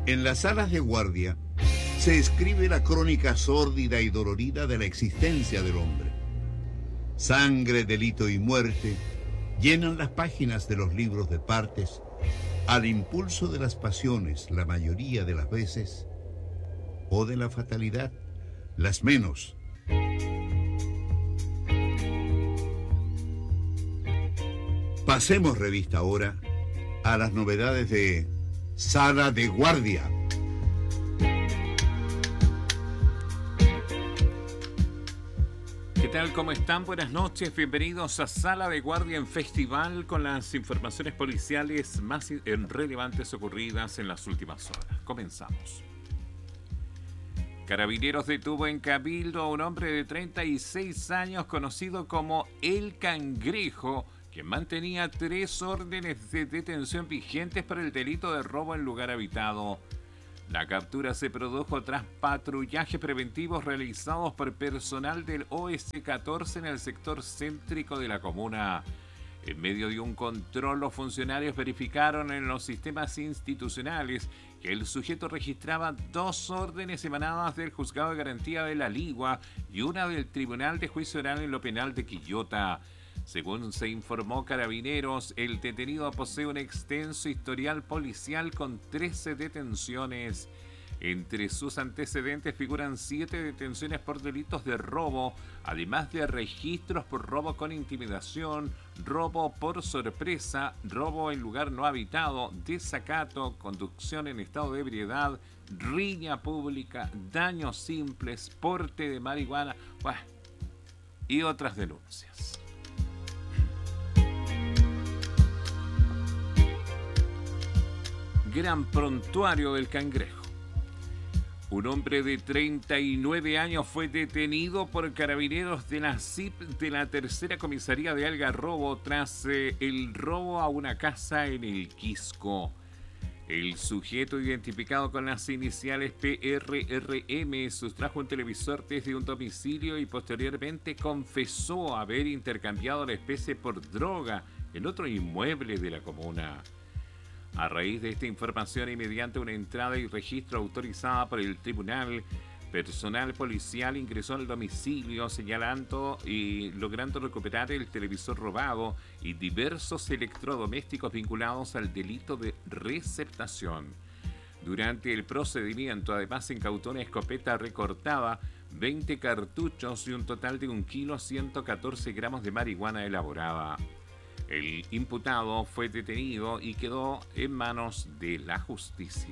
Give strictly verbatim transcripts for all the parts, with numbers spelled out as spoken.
En las salas de guardia se escribe la crónica sórdida y dolorida de la existencia del hombre. Sangre, delito y muerte llenan las páginas de los libros de partes al impulso de las pasiones la mayoría de las veces, o de la fatalidad las menos. Pasemos revista ahora a las novedades de Sala de Guardia. ¿Qué tal? ¿Cómo están? Buenas noches, bienvenidos a Sala de Guardia en Festival con las informaciones policiales más relevantes ocurridas en las últimas horas. Comenzamos. Carabineros detuvo en Cabildo a un hombre de treinta y seis años conocido como El Cangrejo, que mantenía tres órdenes de detención vigentes por el delito de robo en lugar habitado. La captura se produjo tras patrullajes preventivos realizados por personal del O S catorce en el sector céntrico de la comuna. En medio de un control, los funcionarios verificaron en los sistemas institucionales que el sujeto registraba dos órdenes emanadas del Juzgado de Garantía de la Ligua y una del Tribunal de Juicio Oral en lo Penal de Quillota. Según se informó Carabineros, el detenido posee un extenso historial policial con trece detenciones. Entre sus antecedentes figuran siete detenciones por delitos de robo, además de registros por robo con intimidación, robo por sorpresa, robo en lugar no habitado, desacato, conducción en estado de ebriedad, riña pública, daños simples, porte de marihuana, bueno, y otras denuncias. Gran prontuario del Cangrejo. Un hombre de treinta y nueve años fue detenido por carabineros de la C I P de la tercera comisaría de Algarrobo tras eh, el robo a una casa en el Quisco. El sujeto, identificado con las iniciales P R R M, sustrajo un televisor desde un domicilio y posteriormente confesó haber intercambiado la especie por droga en otro inmueble de la comuna. A raíz de esta información y mediante una entrada y registro autorizada por el tribunal, personal policial ingresó al domicilio señalando y logrando recuperar el televisor robado y diversos electrodomésticos vinculados al delito de receptación. Durante el procedimiento, además, se incautó una escopeta recortada, veinte cartuchos y un total de un kilo ciento catorce gramos de marihuana elaborada. El imputado fue detenido y quedó en manos de la justicia.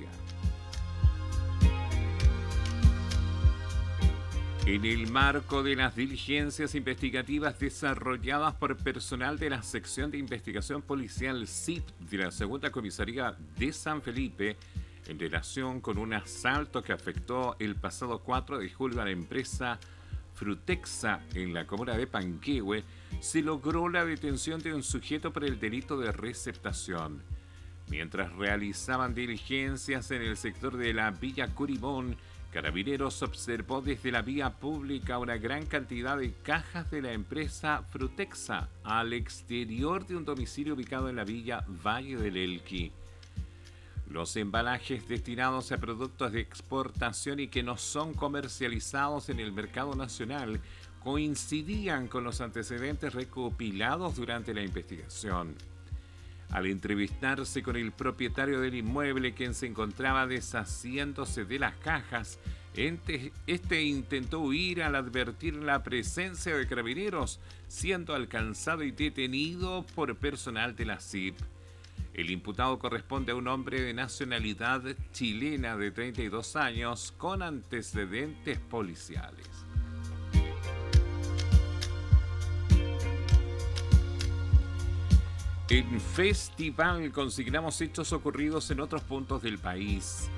En el marco de las diligencias investigativas desarrolladas por personal de la Sección de Investigación Policial S I P de la Segunda Comisaría de San Felipe, en relación con un asalto que afectó el pasado cuatro de julio a la empresa Frutexa en la comuna de Panquehue, se logró la detención de un sujeto por el delito de receptación. Mientras realizaban diligencias en el sector de la Villa Curimón, Carabineros observó desde la vía pública una gran cantidad de cajas de la empresa Frutexa al exterior de un domicilio ubicado en la villa Valle del Elqui. Los embalajes destinados a productos de exportación y que no son comercializados en el mercado nacional coincidían con los antecedentes recopilados durante la investigación. Al entrevistarse con el propietario del inmueble, quien se encontraba deshaciéndose de las cajas, este intentó huir al advertir la presencia de carabineros, siendo alcanzado y detenido por personal de la S I P. El imputado corresponde a un hombre de nacionalidad chilena de treinta y dos años con antecedentes policiales. En Festival consignamos hechos ocurridos en otros puntos del país.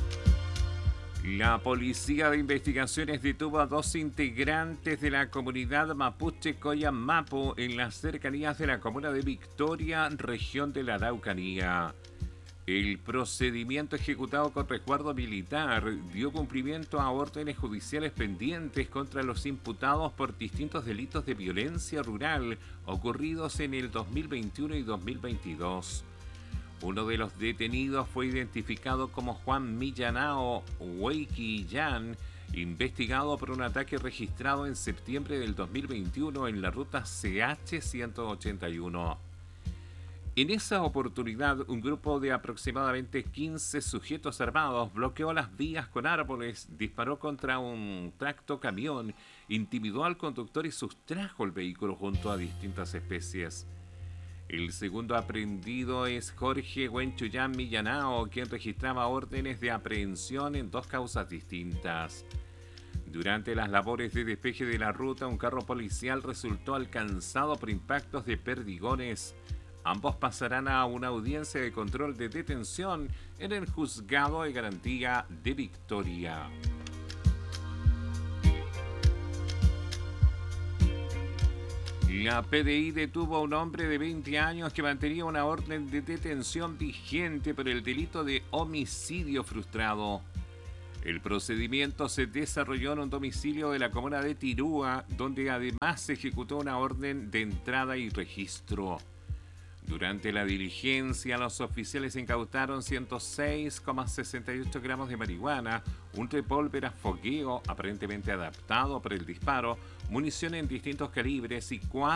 La Policía de Investigaciones detuvo a dos integrantes de la comunidad mapuche Coyamapo en las cercanías de la comuna de Victoria, región de la Araucanía. El procedimiento ejecutado con resguardo militar dio cumplimiento a órdenes judiciales pendientes contra los imputados por distintos delitos de violencia rural ocurridos en el dos mil veintiuno y dos mil veintidós. Uno de los detenidos fue identificado como Juan Millanao Weiquillán, investigado por un ataque registrado en septiembre del dos mil veintiuno en la ruta C H ciento ochenta y uno. En esa oportunidad, un grupo de aproximadamente quince sujetos armados bloqueó las vías con árboles, disparó contra un tractocamión, intimidó al conductor y sustrajo el vehículo junto a distintas especies. El segundo aprehendido es Jorge Huenchuyán Millanao, quien registraba órdenes de aprehensión en dos causas distintas. Durante las labores de despeje de la ruta, un carro policial resultó alcanzado por impactos de perdigones. Ambos pasarán a una audiencia de control de detención en el Juzgado de Garantía de Victoria. La P D I detuvo a un hombre de veinte años que mantenía una orden de detención vigente por el delito de homicidio frustrado. El procedimiento se desarrolló en un domicilio de la comuna de Tirúa, donde además se ejecutó una orden de entrada y registro. Durante la diligencia, los oficiales incautaron ciento seis coma sesenta y ocho gramos de marihuana, un revólver a fogueo aparentemente adaptado para el disparo, munición en distintos calibres y cuatro